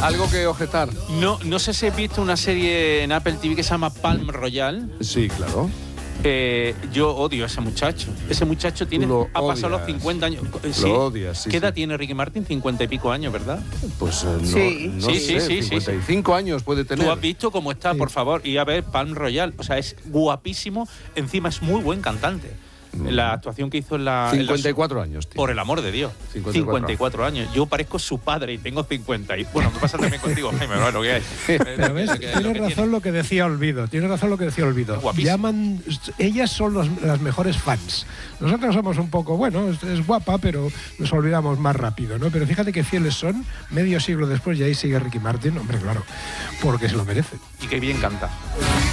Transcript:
¿Algo que objetar? No sé si has visto una serie en Apple TV que se llama Palm Royal. Sí, claro. Yo odio a ese muchacho. Ese muchacho ha pasado los 50 años. ¿Sí? Lo odias, sí. ¿Qué edad sí. tiene Ricky Martin? 50 y pico años, ¿verdad? Pues no Sí, sé, sí. 55 años puede tener. Tú has visto cómo está, por favor, y a ver Palm Royal. O sea, es guapísimo. Encima es muy buen cantante. La actuación que hizo en la... 54 años, tío. Por el amor de Dios. 54 años. Yo parezco su padre y tengo 50. Y bueno, me pasa también contigo, Jaime. Bueno, ¿qué hay? Pero ves, tienes razón lo que decía Olvido. Ellas son las mejores fans. Nosotros somos un poco, bueno, es guapa, pero nos olvidamos más rápido, ¿no? Pero fíjate qué fieles son, medio siglo después, y ahí sigue Ricky Martin, hombre, claro, porque se lo merece. Y qué bien canta.